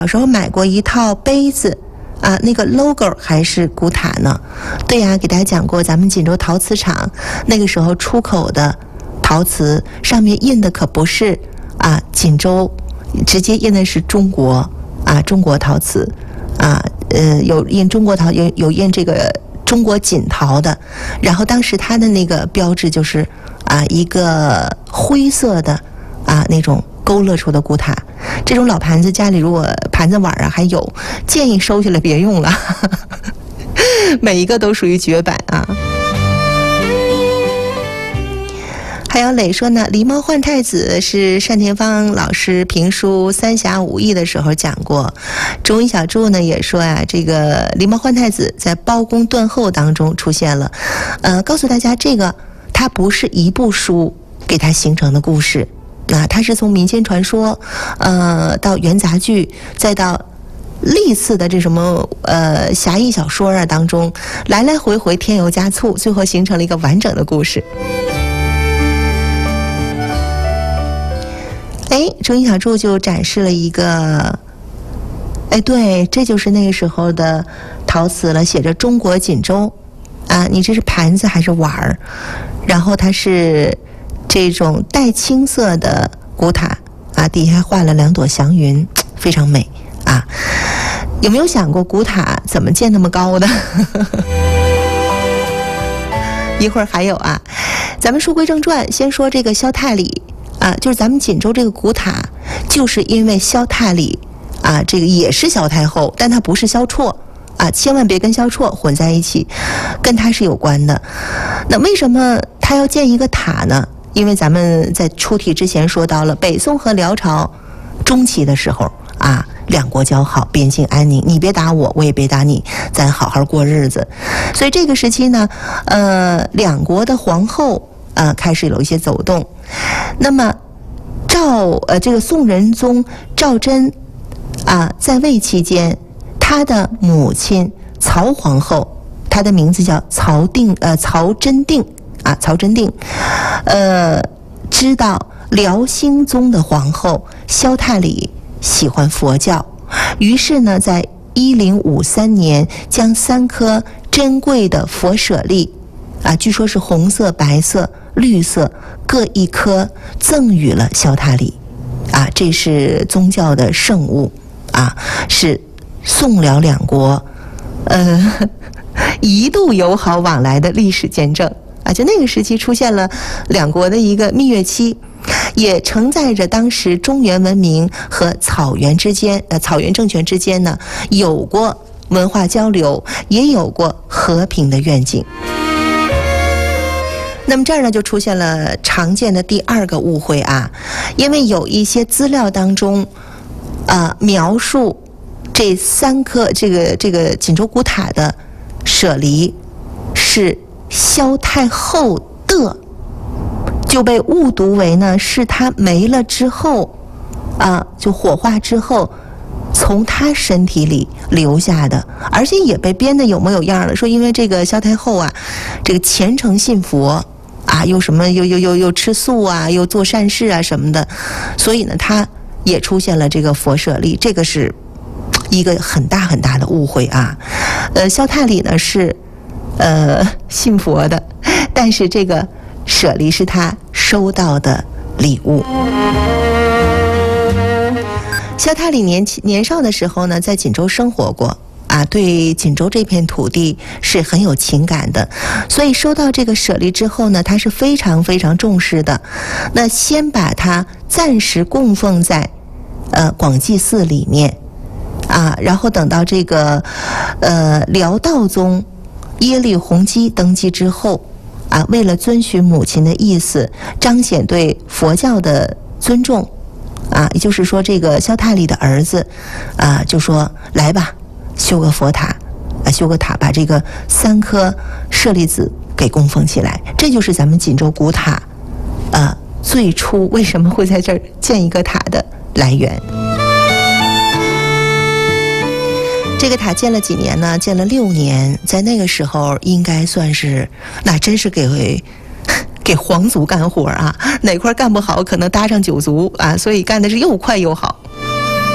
小时候买过一套杯子啊，那个 logo 还是古塔呢。对呀，给大家讲过，咱们锦州陶瓷厂那个时候出口的陶瓷上面印的可不是啊锦州，直接印的是中国啊，中国陶瓷啊，有印中国陶，有印这个中国锦陶的。然后当时它的那个标志就是啊一个灰色的啊那种勾勒出的古塔。这种老盘子家里如果盘子碗啊还有，建议收下来别用了每一个都属于绝版啊。还有磊说呢，狸猫换太子是单田芳老师评书《三侠五义》的时候讲过。中医小柱呢也说啊，这个狸猫换太子在包公断后当中出现了。告诉大家，这个它不是一部书给它形成的故事。它是从民间传说，到元杂剧，再到历次的这什么侠义小说啊当中，来来回回添油加醋，最后形成了一个完整的故事。中医小柱就展示了一个，对，这就是那个时候的陶瓷了，写着中国锦州啊，你这是盘子还是碗儿？然后它是这种带青色的古塔啊，底下画了2朵祥云，非常美啊。有没有想过古塔怎么建那么高的一会儿还有啊，咱们书归正传，先说这个萧太里啊，就是咱们锦州这个古塔，就是因为萧太里啊，这个也是萧太后，但它不是萧绰啊，千万别跟萧绰混在一起，跟它是有关的。那为什么他要建一个塔呢？因为咱们在出题之前说到了北宋和辽朝中期的时候啊，两国交好，边境安宁，你别打我，我也别打你，咱好好过日子。所以这个时期呢，两国的皇后开始有一些走动。那么这个宋仁宗赵祯啊在位期间，他的母亲曹皇后，她的名字叫曹真定啊，曹真定，知道辽兴宗的皇后萧太里喜欢佛教，于是呢，在1053年将3颗珍贵的佛舍利啊，据说是红色、白色、绿色各1颗，赠予了萧太里啊，这是宗教的圣物啊，是宋辽两国一度友好往来的历史见证啊，就那个时期出现了两国的一个蜜月期，也承载着当时中原文明和草原政权之间呢，有过文化交流，也有过和平的愿景。那么这儿呢，就出现了常见的第2个误会啊，因为有一些资料当中描述这3颗这个锦州古塔的舍利是萧太后的，就被误读为呢是她没了之后就火化之后从她身体里留下的，而且也被编得有模有样了，说因为这个萧太后啊，这个虔诚信佛啊，又什么又吃素啊，又做善事啊什么的，所以呢她也出现了这个佛舍利，这个是一个很大很大的误会啊。萧太里呢是信佛的，但是这个舍利是他收到的礼物。萧太里年少的时候呢，在锦州生活过啊，对锦州这片土地是很有情感的，所以收到这个舍利之后呢，他是非常非常重视的。那先把它暂时供奉在广济寺里面啊，然后等到这个辽道宗耶律洪基登基之后啊，为了遵循母亲的意思，彰显对佛教的尊重啊，也就是说这个萧太里的儿子啊就说来吧，修个佛塔修个塔，把这个3颗舍利子给供奉起来。这就是咱们锦州古塔最初为什么会在这儿建一个塔的来源。这个塔建了几年呢？建了6年，在那个时候应该算是，那真是给皇族干活啊，哪块干不好可能搭上9族啊，所以干的是又快又好。